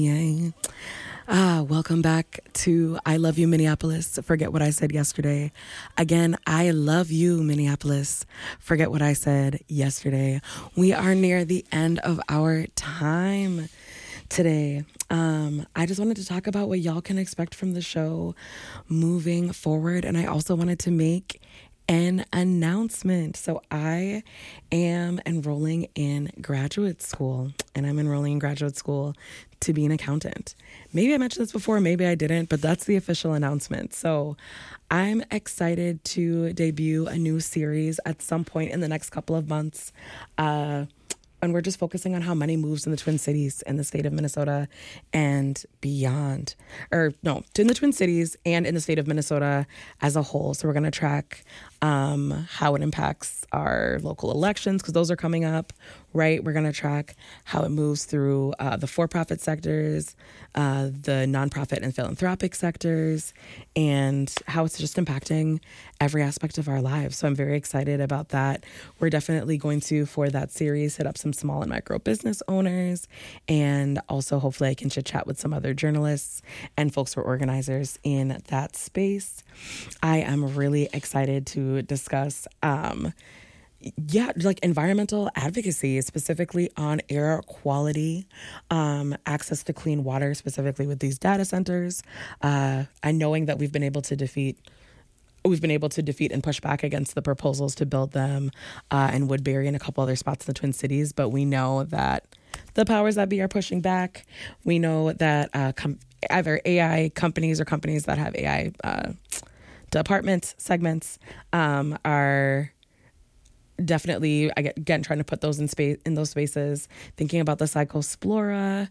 Yay. Welcome back to I Love You, Minneapolis. Forget what I said yesterday. Again, I love you, Minneapolis. Forget what I said yesterday. We are near the end of our time today. I just wanted to talk about what y'all can expect from the show moving forward. And I also wanted to make an announcement. So I am enrolling in graduate school, and I'm enrolling in graduate school to be an accountant. Maybe I mentioned this before, maybe I didn't, but that's the official announcement. So I'm excited to debut a new series at some point in the next couple of months. And we're just focusing on how money moves in the Twin Cities in the state of Minnesota and beyond. Or no, in the Twin Cities and in the state of Minnesota as a whole. So we're going to track how it impacts our local elections, because those are coming up, right? We're going to track how it moves through the for-profit sectors, the nonprofit and philanthropic sectors, and how it's just impacting every aspect of our lives. So I'm very excited about that. We're definitely going to, for that series, hit up some small and micro business owners, and also hopefully I can chit chat with some other journalists and folks who are organizers in that space. I am really excited to discuss environmental advocacy, specifically on air quality, access to clean water, specifically with these data centers, and knowing that we've been able to defeat and push back against the proposals to build them in Woodbury and a couple other spots in the Twin Cities. But we know that the powers that be are pushing back. We know that either AI companies or companies that have AI department segments are definitely, again, trying to put those in those spaces, thinking about the Psychospora,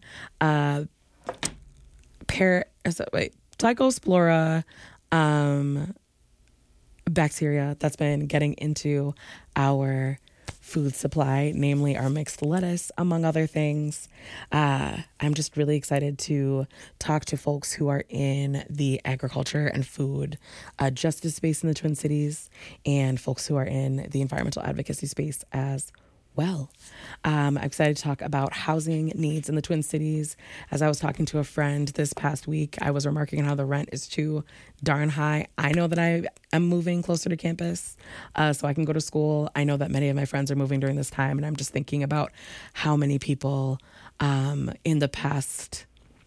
Psychospora, bacteria that's been getting into our food supply, namely our mixed lettuce, among other things. I'm just really excited to talk to folks who are in the agriculture and food justice space in the Twin Cities, and folks who are in the environmental advocacy space as well. I'm excited to talk about housing needs in the Twin Cities. As I was talking to a friend this past week, I was remarking on how the rent is too darn high. I know that I am moving closer to campus so I can go to school. I know that many of my friends are moving during this time, and I'm just thinking about how many people in the past,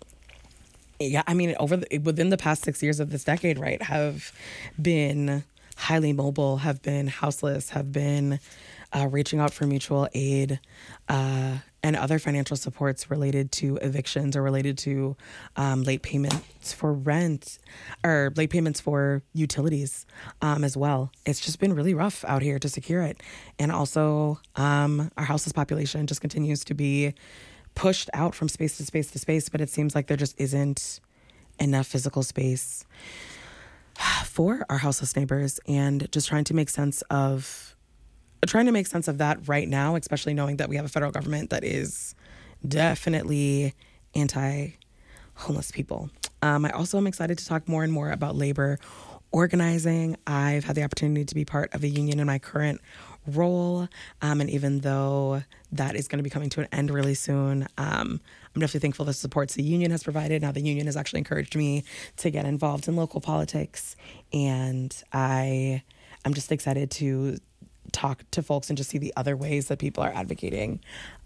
within the past 6 years of this decade, right, have been highly mobile, have been houseless, have been reaching out for mutual aid and other financial supports related to evictions or related to late payments for rent or late payments for utilities as well. It's just been really rough out here to secure it. And also our houseless population just continues to be pushed out from space to space to space, but it seems like there just isn't enough physical space for our houseless neighbors, and just trying to make sense of that right now, especially knowing that we have a federal government that is definitely anti-homeless people. I also am excited to talk more and more about labor organizing. I've had the opportunity to be part of a union in my current role, and even though that is going to be coming to an end really soon, I'm definitely thankful for the supports the union has provided. Now the union has actually encouraged me to get involved in local politics, and I'm just excited to talk to folks and just see the other ways that people are advocating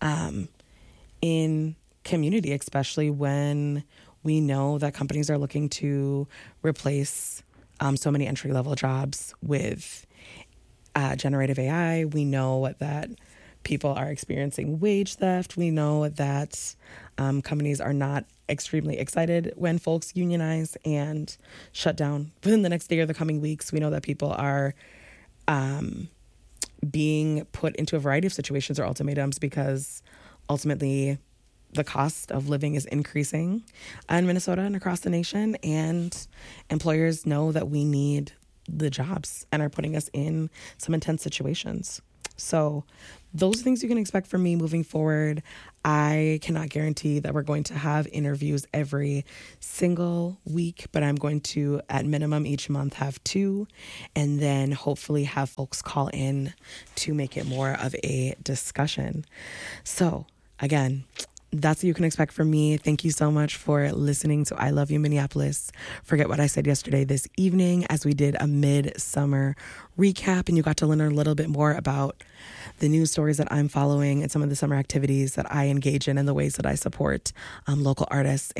in community, especially when we know that companies are looking to replace so many entry-level jobs with generative AI. We know that people are experiencing wage theft. We know that companies are not extremely excited when folks unionize and shut down within the next day or the coming weeks. We know that people are being put into a variety of situations or ultimatums because ultimately the cost of living is increasing in Minnesota and across the nation, and employers know that we need the jobs and are putting us in some intense situations. So those are things you can expect from me moving forward. I cannot guarantee that we're going to have interviews every single week, but I'm going to, at minimum each month, have 2, and then hopefully have folks call in to make it more of a discussion. So again, that's what you can expect from me. Thank you so much for listening to I Love You Minneapolis. Forget What I Said Yesterday this evening, as we did a midsummer recap and you got to learn a little bit more about the news stories that I'm following and some of the summer activities that I engage in and the ways that I support local artists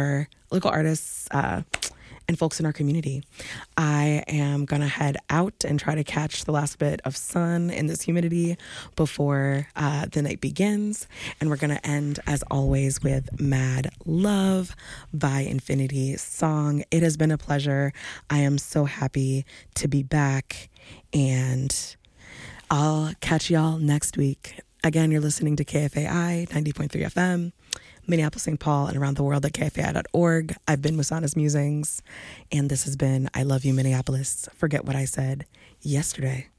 and folks in our community. I am going to head out and try to catch the last bit of sun in this humidity before the night begins. And we're going to end, as always, with Mad Love by Infinity Song. It has been a pleasure. I am so happy to be back, and I'll catch y'all next week. Again, you're listening to KFAI 90.3 FM. Minneapolis, St. Paul, and around the world at kfai.org. I've been Musana's Musings, and this has been I Love You Minneapolis. Forget What I Said Yesterday.